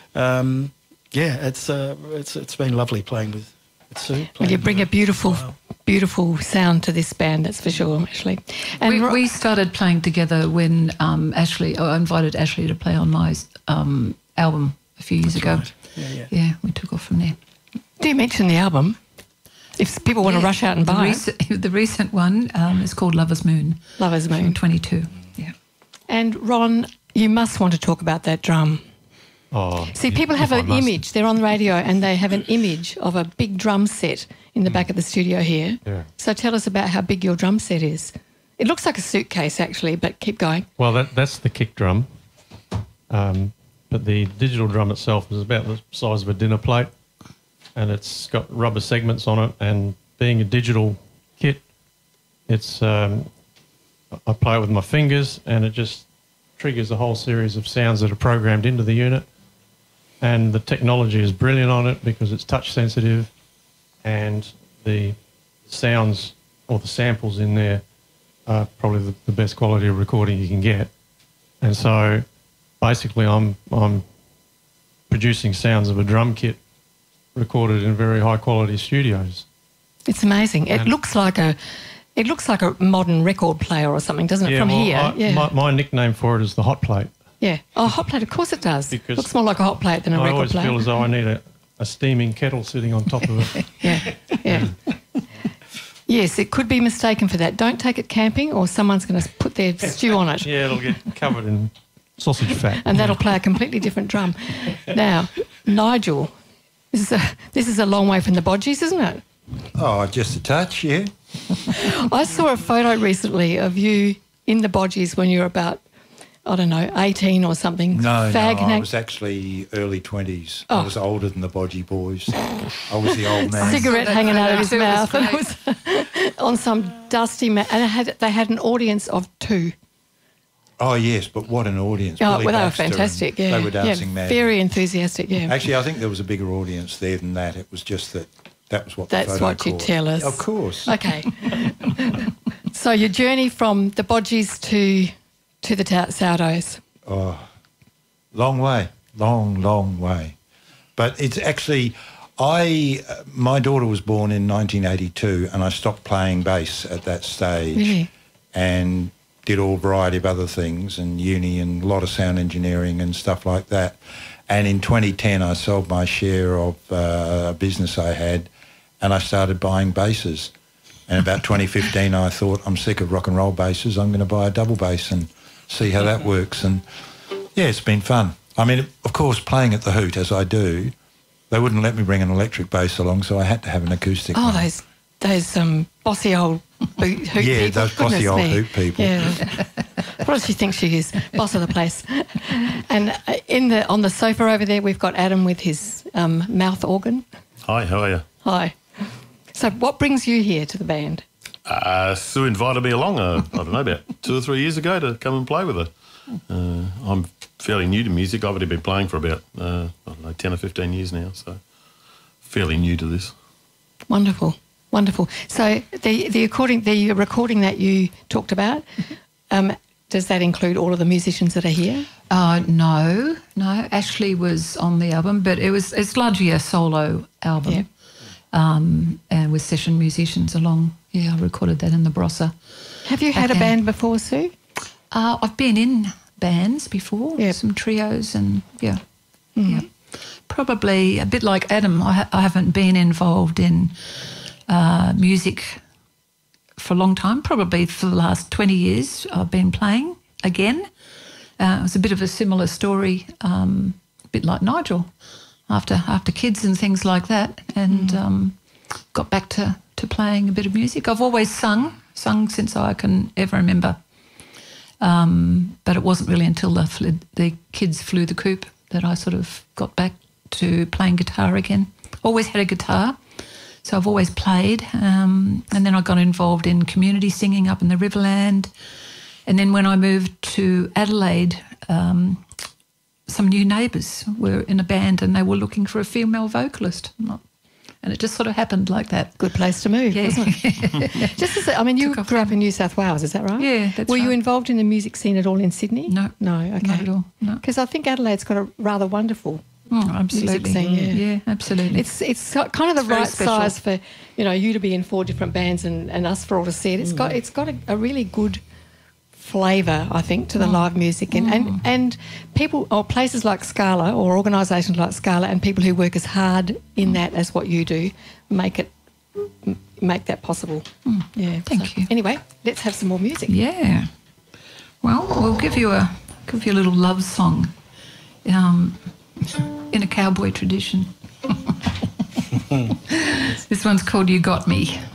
It's been lovely playing with Sue. Well, you bring a beautiful sound to this band, that's for sure, Ashley. And we started playing together when I invited Ashley to play on my album a few years ago. Right. Yeah, we took off from there. Do you mention the album? If people want to rush out and buy it. The recent one is called Lover's Moon. Lover's Moon. From 22, yeah. And Ron, you must want to talk about that drum. Oh, See, people have an image. They're on the radio and they have an image of a big drum set in the back of the studio here. Yeah. So tell us about how big your drum set is. It looks like a suitcase, actually, but keep going. Well, that's the kick drum. But the digital drum itself is about the size of a dinner plate, and it's got rubber segments on it. And being a digital kit, it's I play it with my fingers, and it just triggers a whole series of sounds that are programmed into the unit. And the technology is brilliant on it because it's touch sensitive, and the sounds or the samples in there are probably the best quality of recording you can get. And so basically I'm producing sounds of a drum kit recorded in very high quality studios. It's amazing. It looks like a modern record player or something, doesn't it, from here? My nickname for it is the hot plate. Yeah. Oh, hot plate, of course it does. Because looks more like a hot plate than a record player. I always feel as though I need a steaming kettle sitting on top of it. Yeah. Yes, it could be mistaken for that. Don't take it camping or someone's going to put their stew on it. Yeah, it'll get covered in sausage fat. And that'll play a completely different drum. Now, Nigel, this is a long way from the Bodgies, isn't it? Oh, just a touch, yeah. I saw a photo recently of you in the Bodgies when you were about, 18 or something. No, I was actually early 20s. I was older than the Bodgie boys. I was the old man. Cigarette hanging out of his mouth. And it was on some dusty and they had an audience of 2. Oh, yes, but what an audience. Oh, Billy well, they were Baxter, fantastic, yeah. They were dancing mad. Very enthusiastic, yeah. Actually, I think there was a bigger audience there than that. It was just that was what the photo That's what you caught. tell us. Of course. Okay. So your journey from the Bodgies to the Sourdows. Oh, long way, long way. But it's actually, my daughter was born in 1982 and I stopped playing bass at that stage. Really? And did all variety of other things and uni and a lot of sound engineering and stuff like that. And in 2010 I sold my share of a business I had and I started buying basses. And about 2015 I thought, I'm sick of rock and roll basses, I'm going to buy a double bass and see how that works. And yeah, it's been fun. I mean, of course, playing at the Hoot as I do, they wouldn't let me bring an electric bass along, so I had to have an acoustic one. those bossy old Hoot people. Yeah, those bossy old Hoot people. Yeah. What does she think she is? Boss of the place. And on the sofa over there, we've got Adam with his mouth organ. Hi, how are you? Hi. So what brings you here to the band? Sue invited me along, I don't know, about 2 or 3 years ago to come and play with her. I'm fairly new to music. I've only been playing for about, 10 or 15 years now, so fairly new to this. Wonderful. So the recording that you talked about, does that include all of the musicians that are here? No. Ashley was on the album, but it's largely a solo album. Yeah. And with session musicians along. Yeah, I recorded that in the Barossa. Have you had a band before, Sue? I've been in bands before, Yep. some trios and, yeah. Probably a bit like Adam, I haven't been involved in music for a long time. Probably for the last 20 years I've been playing again. It was a bit of a similar story, a bit like Nigel, after kids and things like that, and got back to playing a bit of music. I've always sung since I can ever remember, but it wasn't really until the kids flew the coop that I sort of got back to playing guitar again. Always had a guitar, so I've always played, and then I got involved in community singing up in the Riverland, and then when I moved to Adelaide, some new neighbours were in a band and they were looking for a female vocalist. And it just sort of happened like that. Good place to move, wasn't it? You grew up in New South Wales, is that right? Yeah, that's Were right. you involved in the music scene at all in Sydney? No. No, okay. Not at all, no. Because I think Adelaide's got a rather wonderful Absolutely. music scene. Yeah, absolutely. It's kind of the very right special. size for you to be in 4 different bands and us for all to see it. It's got a really good flavour, I think, to the live music and people or places like Scala or organisations like Scala and people who work as hard in that as what you do make that possible. Yeah. Thank you. Anyway, let's have some more music. Yeah. Well, we'll give you a little love song in a cowboy tradition. This one's called You Got Me.